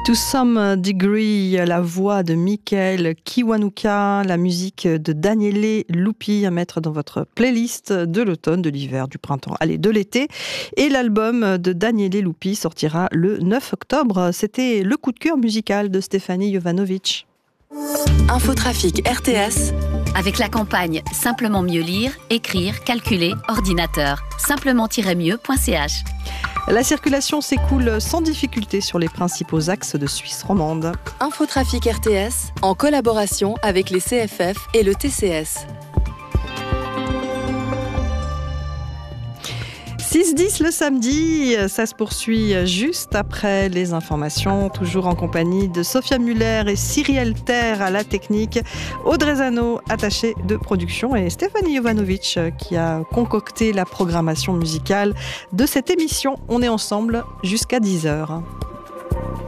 To Some Degree, la voix de Michael Kiwanuka, la musique de Daniele Lupi à mettre dans votre playlist de l'automne, de l'hiver, du printemps, allez, de l'été. Et l'album de Daniele Lupi sortira le 9 octobre. C'était le coup de cœur musical de Stéphanie Jovanovic. Infotrafic RTS. Avec la campagne Simplement mieux lire, écrire, calculer, ordinateur. Simplement-mieux.ch. La circulation s'écoule sans difficulté sur les principaux axes de Suisse romande. Infotrafic RTS, en collaboration avec les CFF et le TCS. 6-10 le samedi, ça se poursuit juste après les informations, toujours en compagnie de Sophia Muller et Cyrielle Terre à la technique, Audrey Zano, attachée de production, et Stéphanie Jovanovic qui a concocté la programmation musicale de cette émission. On est ensemble jusqu'à 10h.